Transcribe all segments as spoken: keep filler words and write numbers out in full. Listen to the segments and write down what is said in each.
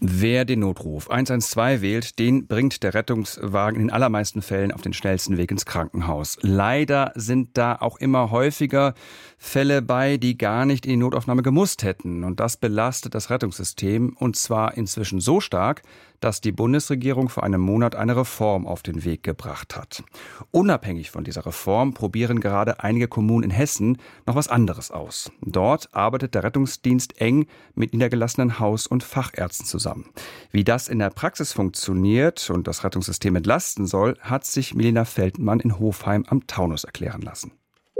Wer den Notruf eins eins zwei wählt, den bringt der Rettungswagen in den allermeisten Fällen auf den schnellsten Weg ins Krankenhaus. Leider sind da auch immer häufiger Fälle bei, die gar nicht in die Notaufnahme gemusst hätten. Und das belastet das Rettungssystem, und zwar inzwischen so stark, dass die Bundesregierung vor einem Monat eine Reform auf den Weg gebracht hat. Unabhängig von dieser Reform probieren gerade einige Kommunen in Hessen noch was anderes aus. Dort arbeitet der Rettungsdienst eng mit niedergelassenen Haus- und Fachärzten zusammen. Wie das in der Praxis funktioniert und das Rettungssystem entlasten soll, hat sich Milena Feldmann in Hofheim am Taunus erklären lassen.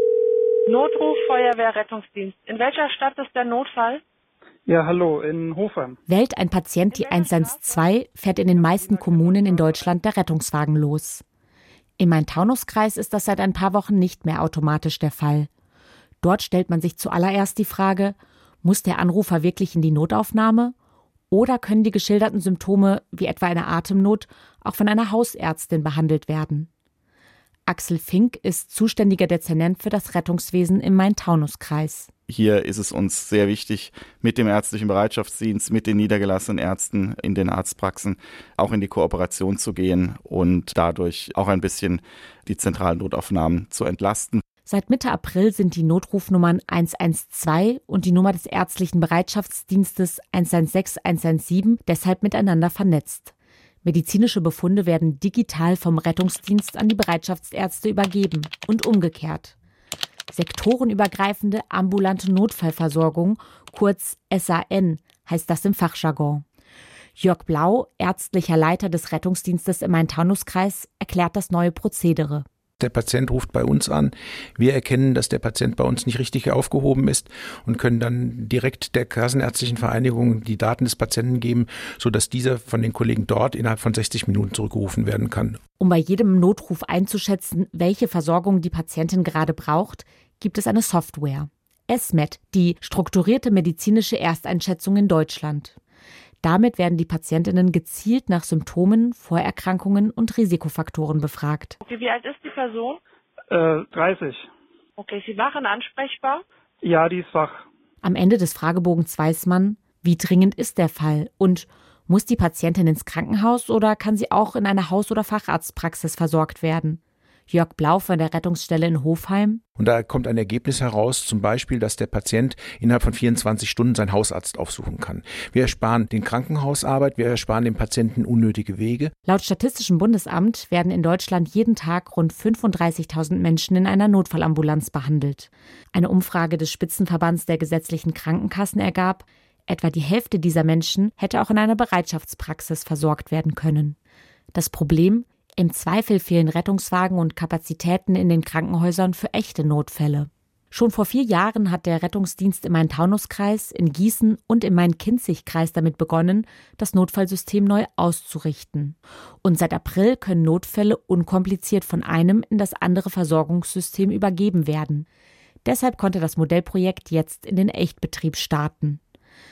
Notruf, Feuerwehr, Rettungsdienst. In welcher Stadt ist der Notfall? Ja, hallo, in Hofheim. Wählt ein Patient die eins eins zwei, fährt in den meisten Kommunen in Deutschland der Rettungswagen los. Im Main-Taunus-Kreis ist das seit ein paar Wochen nicht mehr automatisch der Fall. Dort stellt man sich zuallererst die Frage, muss der Anrufer wirklich in die Notaufnahme? Oder können die geschilderten Symptome, wie etwa eine Atemnot, auch von einer Hausärztin behandelt werden? Axel Fink ist zuständiger Dezernent für das Rettungswesen im Main-Taunus-Kreis. Hier ist es uns sehr wichtig, mit dem ärztlichen Bereitschaftsdienst, mit den niedergelassenen Ärzten in den Arztpraxen auch in die Kooperation zu gehen und dadurch auch ein bisschen die zentralen Notaufnahmen zu entlasten. Seit Mitte April sind die Notrufnummern eins eins zwei und die Nummer des ärztlichen Bereitschaftsdienstes eins eins sechs eins eins sieben deshalb miteinander vernetzt. Medizinische Befunde werden digital vom Rettungsdienst an die Bereitschaftsärzte übergeben und umgekehrt. Sektorenübergreifende ambulante Notfallversorgung, kurz S A N, heißt das im Fachjargon. Jörg Blau, ärztlicher Leiter des Rettungsdienstes im Main-Taunus-Kreis, erklärt das neue Prozedere. Der Patient ruft bei uns an. Wir erkennen, dass der Patient bei uns nicht richtig aufgehoben ist und können dann direkt der Kassenärztlichen Vereinigung die Daten des Patienten geben, sodass dieser von den Kollegen dort innerhalb von sechzig Minuten zurückgerufen werden kann. Um bei jedem Notruf einzuschätzen, welche Versorgung die Patientin gerade braucht, gibt es eine Software. S M E D, die strukturierte medizinische Ersteinschätzung in Deutschland. Damit werden die Patientinnen gezielt nach Symptomen, Vorerkrankungen und Risikofaktoren befragt. Okay, wie alt ist die Person? Äh, dreißig. Okay, ist sie wach und ansprechbar? Ja, die ist wach. Am Ende des Fragebogens weiß man, wie dringend ist der Fall und muss die Patientin ins Krankenhaus oder kann sie auch in einer Haus- oder Facharztpraxis versorgt werden? Jörg Blau von der Rettungsstelle in Hofheim. Und da kommt ein Ergebnis heraus, zum Beispiel, dass der Patient innerhalb von vierundzwanzig Stunden seinen Hausarzt aufsuchen kann. Wir ersparen den Krankenhausarbeit, wir ersparen dem Patienten unnötige Wege. Laut Statistischem Bundesamt werden in Deutschland jeden Tag rund fünfunddreißigtausend Menschen in einer Notfallambulanz behandelt. Eine Umfrage des Spitzenverbands der gesetzlichen Krankenkassen ergab, etwa die Hälfte dieser Menschen hätte auch in einer Bereitschaftspraxis versorgt werden können. Das Problem: Im Zweifel fehlen Rettungswagen und Kapazitäten in den Krankenhäusern für echte Notfälle. Schon vor vier Jahren hat der Rettungsdienst im Main-Taunus-Kreis, in Gießen und im Main-Kinzig-Kreis damit begonnen, das Notfallsystem neu auszurichten. Und seit April können Notfälle unkompliziert von einem in das andere Versorgungssystem übergeben werden. Deshalb konnte das Modellprojekt jetzt in den Echtbetrieb starten.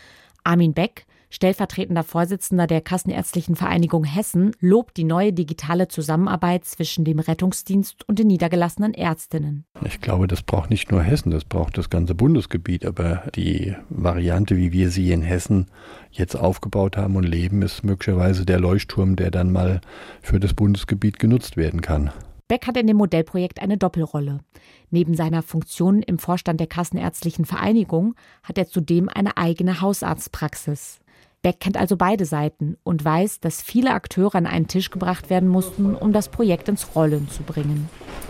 Armin Beck, stellvertretender Vorsitzender der Kassenärztlichen Vereinigung Hessen, lobt die neue digitale Zusammenarbeit zwischen dem Rettungsdienst und den niedergelassenen Ärztinnen. Ich glaube, das braucht nicht nur Hessen, das braucht das ganze Bundesgebiet. Aber die Variante, wie wir sie in Hessen jetzt aufgebaut haben und leben, ist möglicherweise der Leuchtturm, der dann mal für das Bundesgebiet genutzt werden kann. Beck hat in dem Modellprojekt eine Doppelrolle. Neben seiner Funktion im Vorstand der Kassenärztlichen Vereinigung hat er zudem eine eigene Hausarztpraxis. Beck kennt also beide Seiten und weiß, dass viele Akteure an einen Tisch gebracht werden mussten, um das Projekt ins Rollen zu bringen.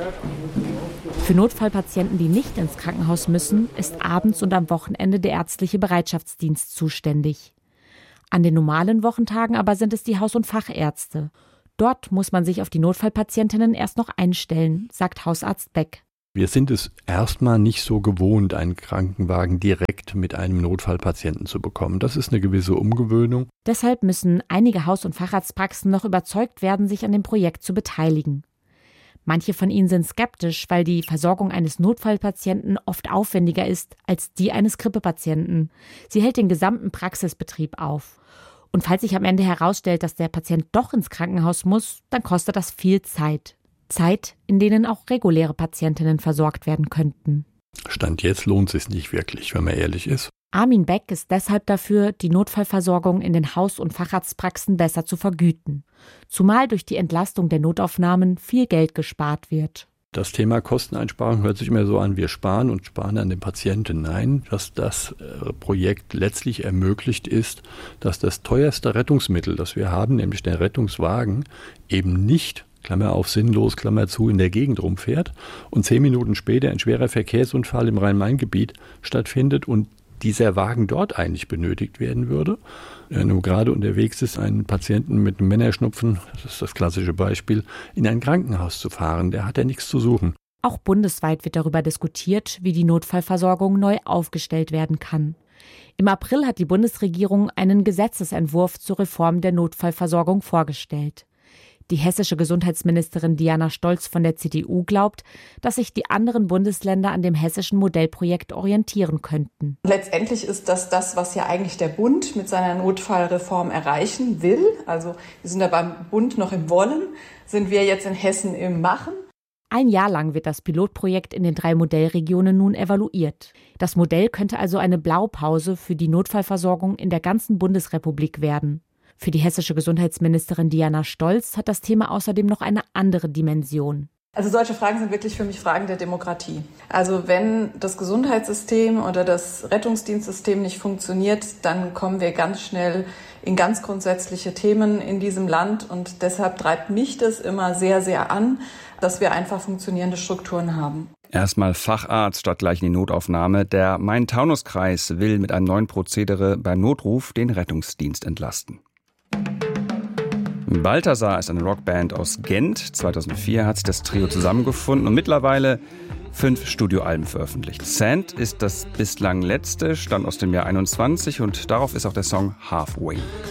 Für Notfallpatienten, die nicht ins Krankenhaus müssen, ist abends und am Wochenende der ärztliche Bereitschaftsdienst zuständig. An den normalen Wochentagen aber sind es die Haus- und Fachärzte. Dort muss man sich auf die Notfallpatientinnen erst noch einstellen, sagt Hausarzt Beck. Wir sind es erstmal nicht so gewohnt, einen Krankenwagen direkt mit einem Notfallpatienten zu bekommen. Das ist eine gewisse Umgewöhnung. Deshalb müssen einige Haus- und Facharztpraxen noch überzeugt werden, sich an dem Projekt zu beteiligen. Manche von ihnen sind skeptisch, weil die Versorgung eines Notfallpatienten oft aufwendiger ist als die eines Grippepatienten. Sie hält den gesamten Praxisbetrieb auf. Und falls sich am Ende herausstellt, dass der Patient doch ins Krankenhaus muss, dann kostet das viel Zeit. Zeit, in denen auch reguläre Patientinnen versorgt werden könnten. Stand jetzt lohnt es sich nicht wirklich, wenn man ehrlich ist. Armin Beck ist deshalb dafür, die Notfallversorgung in den Haus- und Facharztpraxen besser zu vergüten. Zumal durch die Entlastung der Notaufnahmen viel Geld gespart wird. Das Thema Kosteneinsparung hört sich immer so an, wir sparen und sparen an den Patienten. Nein, was das Projekt letztlich ermöglicht ist, dass das teuerste Rettungsmittel, das wir haben, nämlich der Rettungswagen, eben nicht, Klammer auf sinnlos, Klammer zu, in der Gegend rumfährt und zehn Minuten später ein schwerer Verkehrsunfall im Rhein-Main-Gebiet stattfindet und dieser Wagen dort eigentlich benötigt werden würde. Wenn du gerade unterwegs ist, einen Patienten mit einem Männerschnupfen, das ist das klassische Beispiel, in ein Krankenhaus zu fahren, der hat ja nichts zu suchen. Auch bundesweit wird darüber diskutiert, wie die Notfallversorgung neu aufgestellt werden kann. Im April hat die Bundesregierung einen Gesetzesentwurf zur Reform der Notfallversorgung vorgestellt. Die hessische Gesundheitsministerin Diana Stolz von der C D U glaubt, dass sich die anderen Bundesländer an dem hessischen Modellprojekt orientieren könnten. Letztendlich ist das das, was ja eigentlich der Bund mit seiner Notfallreform erreichen will. Also wir sind da beim Bund noch im Wollen, sind wir jetzt in Hessen im Machen. Ein Jahr lang wird das Pilotprojekt in den drei Modellregionen nun evaluiert. Das Modell könnte also eine Blaupause für die Notfallversorgung in der ganzen Bundesrepublik werden. Für die hessische Gesundheitsministerin Diana Stolz hat das Thema außerdem noch eine andere Dimension. Also solche Fragen sind wirklich für mich Fragen der Demokratie. Also wenn das Gesundheitssystem oder das Rettungsdienstsystem nicht funktioniert, dann kommen wir ganz schnell in ganz grundsätzliche Themen in diesem Land. Und deshalb treibt mich das immer sehr, sehr an, dass wir einfach funktionierende Strukturen haben. Erstmal Facharzt statt gleich in die Notaufnahme. Der Main-Taunus-Kreis will mit einem neuen Prozedere beim Notruf den Rettungsdienst entlasten. Balthasar ist eine Rockband aus Gent. zweitausendvier hat sich das Trio zusammengefunden und mittlerweile fünf Studioalben veröffentlicht. Sand ist das bislang letzte, stammt aus dem Jahr einundzwanzig und darauf ist auch der Song Halfway.